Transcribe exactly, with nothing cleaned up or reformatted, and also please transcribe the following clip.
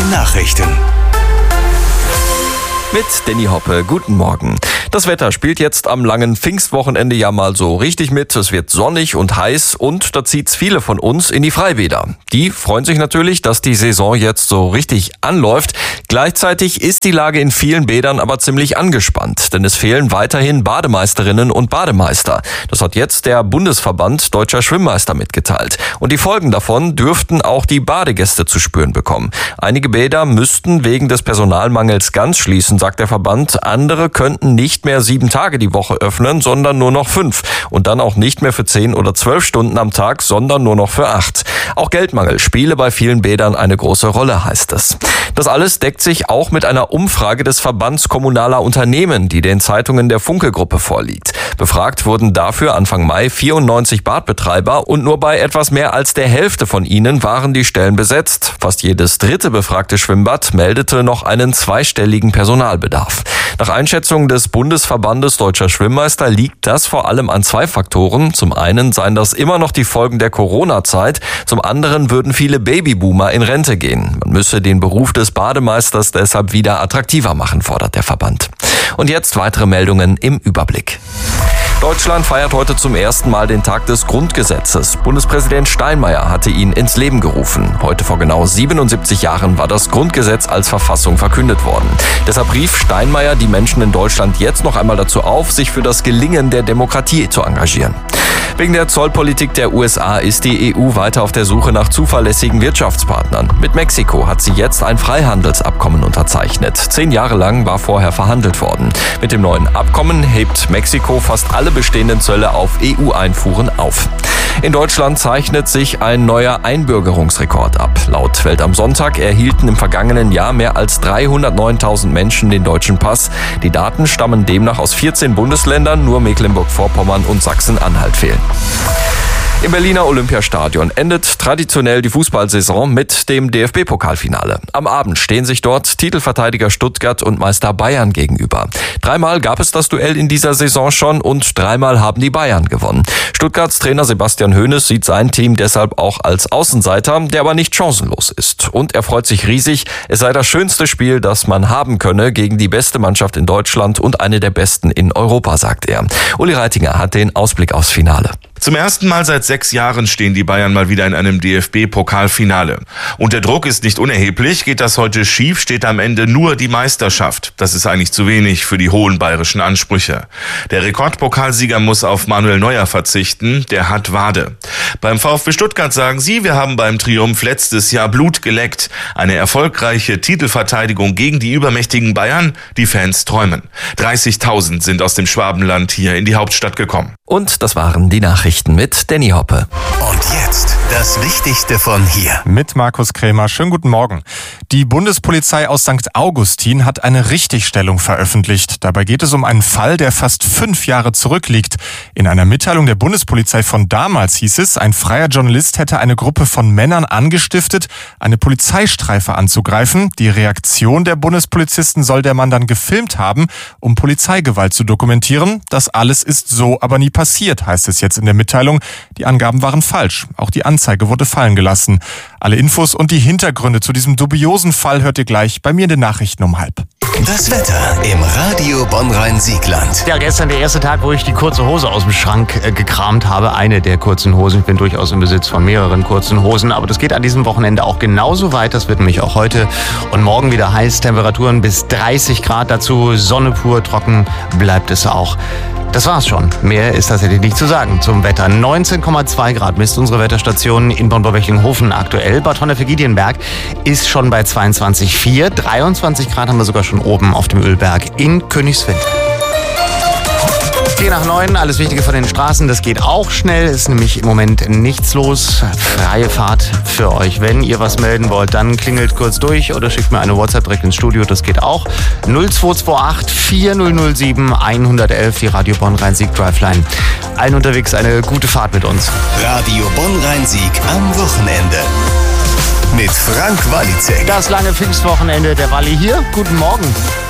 Nachrichten. Mit Danny Hoppe, guten Morgen. Das Wetter spielt jetzt am langen Pfingstwochenende ja mal so richtig mit. Es wird sonnig und heiß und da zieht's viele von uns in die Freibäder. Die freuen sich natürlich, dass die Saison jetzt so richtig anläuft. Gleichzeitig ist die Lage in vielen Bädern aber ziemlich angespannt, denn es fehlen weiterhin Bademeisterinnen und Bademeister. Das hat jetzt der Bundesverband Deutscher Schwimmmeister mitgeteilt. Und die Folgen davon dürften auch die Badegäste zu spüren bekommen. Einige Bäder müssten wegen des Personalmangels ganz schließen, sagt der Verband. Andere könnten nicht mehr sieben Tage die Woche öffnen, sondern nur noch fünf. Und dann auch nicht mehr für zehn oder zwölf Stunden am Tag, sondern nur noch für acht. Auch Geldmangel spiele bei vielen Bädern eine große Rolle, heißt es. Das alles deckt sich auch mit einer Umfrage des Verbands kommunaler Unternehmen, die den Zeitungen der Funke-Gruppe vorliegt. Befragt wurden dafür Anfang Mai vierundneunzig Badbetreiber und nur bei etwas mehr als der Hälfte von ihnen waren die Stellen besetzt. Fast jedes dritte befragte Schwimmbad meldete noch einen zweistelligen Personalbedarf. Nach Einschätzung des Bundesverbandes Deutscher Schwimmmeister liegt das vor allem an zwei Faktoren. Zum einen seien das immer noch die Folgen der Corona-Zeit, zum anderen würden viele Babyboomer in Rente gehen. Man müsse den Beruf des Bademeisters deshalb wieder attraktiver machen, fordert der Verband. Und jetzt weitere Meldungen im Überblick. Deutschland feiert heute zum ersten Mal den Tag des Grundgesetzes. Bundespräsident Steinmeier hatte ihn ins Leben gerufen. Heute vor genau siebenundsiebzig Jahren war das Grundgesetz als Verfassung verkündet worden. Deshalb rief Steinmeier die Menschen in Deutschland jetzt noch einmal dazu auf, sich für das Gelingen der Demokratie zu engagieren. Wegen der Zollpolitik der U S A ist die E U weiter auf der Suche nach zuverlässigen Wirtschaftspartnern. Mit Mexiko hat sie jetzt ein Freihandelsabkommen unterzeichnet. Zehn Jahre lang war vorher verhandelt worden. Mit dem neuen Abkommen hebt Mexiko fast alle bestehenden Zölle auf E U-Einfuhren auf. In Deutschland zeichnet sich ein neuer Einbürgerungsrekord ab. Laut Welt am Sonntag erhielten im vergangenen Jahr mehr als dreihundertneuntausend Menschen den deutschen Pass. Die Daten stammen demnach aus vierzehn Bundesländern, nur Mecklenburg-Vorpommern und Sachsen-Anhalt fehlen. Im Berliner Olympiastadion endet traditionell die Fußballsaison mit dem D F B-Pokalfinale. Am Abend stehen sich dort Titelverteidiger Stuttgart und Meister Bayern gegenüber. Dreimal gab es das Duell in dieser Saison schon und dreimal haben die Bayern gewonnen. Stuttgarts Trainer Sebastian Hoeneß sieht sein Team deshalb auch als Außenseiter, der aber nicht chancenlos ist. Und er freut sich riesig, es sei das schönste Spiel, das man haben könne gegen die beste Mannschaft in Deutschland und eine der besten in Europa, sagt er. Uli Reitinger hat den Ausblick aufs Finale. Zum ersten Mal seit sechs Jahren stehen die Bayern mal wieder in einem D F B-Pokalfinale. Und der Druck ist nicht unerheblich. Geht das heute schief, steht am Ende nur die Meisterschaft. Das ist eigentlich zu wenig für die hohen bayerischen Ansprüche. Der Rekordpokalsieger muss auf Manuel Neuer verzichten. Der hat Wade. Beim VfB Stuttgart sagen sie, wir haben beim Triumph letztes Jahr Blut geleckt. Eine erfolgreiche Titelverteidigung gegen die übermächtigen Bayern. Die Fans träumen. dreißigtausend sind aus dem Schwabenland hier in die Hauptstadt gekommen. Und das waren die Nachrichten mit Danny Hoppe. Und jetzt das Wichtigste von hier. Mit Markus Krämer. Schönen guten Morgen. Die Bundespolizei aus Sankt Augustin hat eine Richtigstellung veröffentlicht. Dabei geht es um einen Fall, der fast fünf Jahre zurückliegt. In einer Mitteilung der Bundespolizei von damals hieß es, ein freier Journalist hätte eine Gruppe von Männern angestiftet, eine Polizeistreife anzugreifen. Die Reaktion der Bundespolizisten soll der Mann dann gefilmt haben, um Polizeigewalt zu dokumentieren. Das alles ist so aber nie passiert, heißt es jetzt in der Mitteilung. Die Angaben waren falsch. Auch die Anzeige wurde fallen gelassen. Alle Infos und die Hintergründe zu diesem dubiosen Fall hört ihr gleich bei mir in den Nachrichten um halb. Das Wetter im Radio Bonn-Rhein-Siegland. Ja, gestern der erste Tag, wo ich die kurze Hose aus dem Schrank äh, gekramt habe. Eine der kurzen Hosen. Ich bin durchaus im Besitz von mehreren kurzen Hosen. Aber das geht an diesem Wochenende auch genauso weit. Das wird nämlich auch heute und morgen wieder heiß. Temperaturen bis dreißig Grad. Dazu Sonne pur, trocken bleibt es auch. Das war's schon. Mehr ist tatsächlich nicht zu sagen zum Wetter. neunzehn Komma zwei Grad misst unsere Wetterstation in Bonn-Borwechlinghofen aktuell. Bad Honnef-Giedienberg ist schon bei zweiundzwanzig Komma vier. dreiundzwanzig Grad haben wir sogar schon oben auf dem Ölberg in Königswinter. vier nach neun, alles Wichtige von den Straßen, das geht auch schnell, ist nämlich im Moment nichts los. Freie Fahrt für euch. Wenn ihr was melden wollt, dann klingelt kurz durch oder schickt mir eine WhatsApp direkt ins Studio, das geht auch. null zwei zwei acht vier null null sieben eins eins eins, die Radio Bonn-Rhein-Sieg Driveline. Allen unterwegs eine gute Fahrt mit uns. Radio Bonn-Rhein-Sieg am Wochenende. Mit Frank Walizek. Das lange Pfingstwochenende, der Walli hier. Guten Morgen.